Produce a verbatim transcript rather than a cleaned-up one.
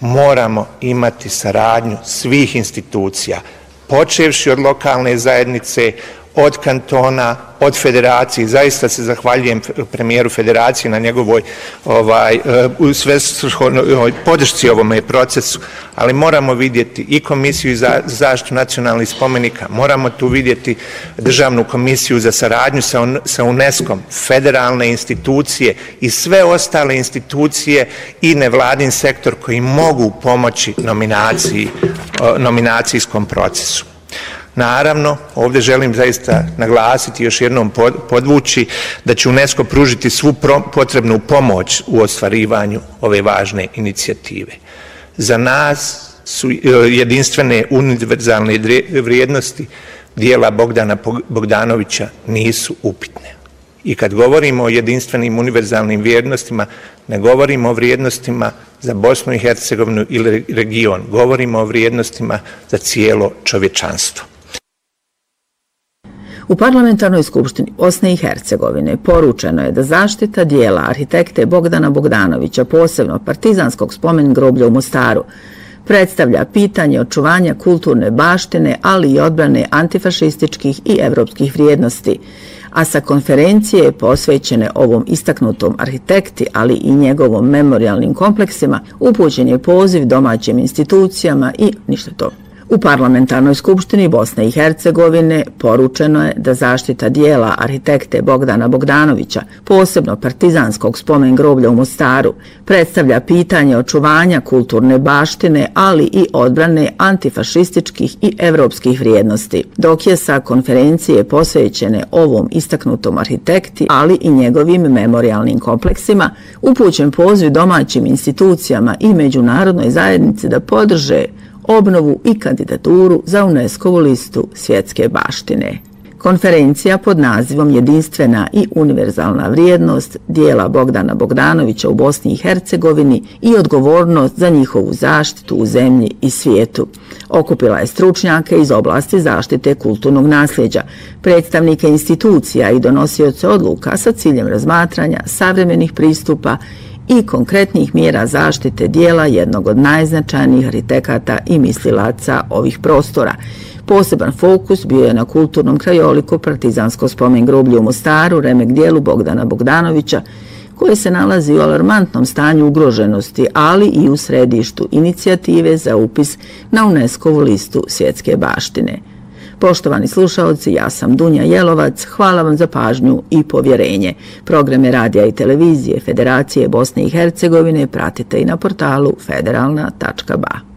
moramo imati saradnju svih institucija, počevši od lokalne zajednice, od kantona, od federacije. Zaista se zahvaljujem premijeru federacije na njegovoj ovaj, svesvrhovnoj podršci ovome procesu, ali moramo vidjeti i Komisiju za zaštitu nacionalnih spomenika, moramo tu vidjeti Državnu komisiju za saradnju sa, sa UNESCO-om, federalne institucije i sve ostale institucije i nevladin sektor koji mogu pomoći nominaciji, nominacijskom procesu. Naravno, ovdje želim zaista naglasiti, još jednom podvući, da će UNESCO pružiti svu potrebnu pomoć u ostvarivanju ove važne inicijative. Za nas su jedinstvene univerzalne vrijednosti dijela Bogdana Bogdanovića nisu upitne. I kad govorimo o jedinstvenim univerzalnim vrijednostima, ne govorimo o vrijednostima za Bosnu i Hercegovinu ili region, govorimo o vrijednostima za cijelo čovječanstvo. U Parlamentarnoj skupštini Bosne i Hercegovine poručeno je da zaštita dijela arhitekte Bogdana Bogdanovića, posebno partizanskog spomen groblja u Mostaru, predstavlja pitanje očuvanja kulturne baštine, ali i odbrane antifašističkih i evropskih vrijednosti, a sa konferencije posvećene ovom istaknutom arhitekti, ali i njegovom memorialnim kompleksima, upućen je poziv domaćim institucijama i ništa to. U Parlamentarnoj skupštini Bosne i Hercegovine poručeno je da zaštita dijela arhitekte Bogdana Bogdanovića, posebno partizanskog spomen groblja u Mostaru, predstavlja pitanje očuvanja kulturne baštine, ali i odbrane antifašističkih i evropskih vrijednosti, dok je sa konferencije posvećene ovom istaknutom arhitekti, ali i njegovim memorialnim kompleksima, upućen poziv domaćim institucijama i međunarodnoj zajednici da podrže obnovu i kandidaturu za UNESCO-vu listu svjetske baštine. Konferencija pod nazivom Jedinstvena i univerzalna vrijednost dijela Bogdana Bogdanovića u Bosni i Hercegovini i odgovornost za njihovu zaštitu u zemlji i svijetu okupila je stručnjake iz oblasti zaštite kulturnog nasljeđa, predstavnike institucija i donosioce odluka sa ciljem razmatranja savremenih pristupa i konkretnih mjera zaštite dijela jednog od najznačajnijih arhitekata i mislilaca ovih prostora. Poseban fokus bio je na kulturnom krajoliku partizansko spomen groblje u Mostaru, remek dijelu Bogdana Bogdanovića, koje se nalazi u alarmantnom stanju ugroženosti, ali i u središtu inicijative za upis na UNESCO-vu listu svjetske baštine. Poštovani slušaoci, ja sam Dunja Jelovac, hvala vam za pažnju i povjerenje. Programe radija i televizije Federacije Bosne i Hercegovine pratite i na portalu federalna tačka ba.